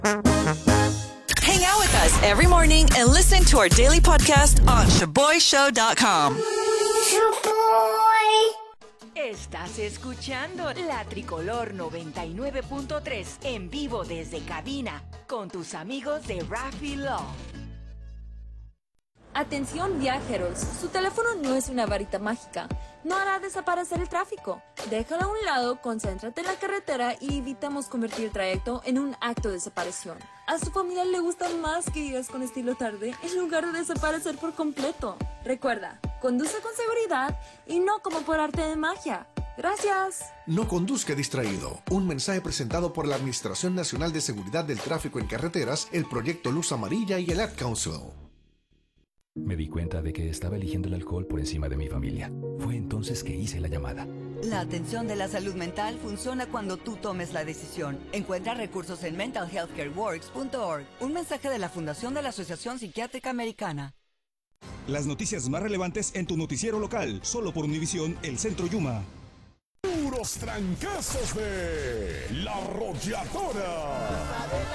Hang out with us every morning and listen to our daily podcast on ShaboyShow.com. Estás escuchando La Tricolor 99.3 en vivo desde cabina con tus amigos de Raffy Law. Atención viajeros, su teléfono no es una varita mágica, no hará desaparecer el tráfico. Déjalo a un lado, concéntrate en la carretera y evitamos convertir el trayecto en un acto de desaparición. A su familia le gusta más que vivas con estilo tarde en lugar de desaparecer por completo. Recuerda, conduce con seguridad y no como por arte de magia. Gracias. No conduzca distraído. Un mensaje presentado por la Administración Nacional de Seguridad del Tráfico en Carreteras, el Proyecto Luz Amarilla y el Ad Council. Me di cuenta de que estaba eligiendo el alcohol por encima de mi familia. Fue entonces que hice la llamada. La atención de la salud mental funciona cuando tú tomes la decisión. Encuentra recursos en mentalhealthcareworks.org. Un mensaje de la Fundación de la Asociación Psiquiátrica Americana. Las noticias más relevantes en tu noticiero local, solo por Univisión, el Centro Yuma. Puros trancazos de La Arrolladora.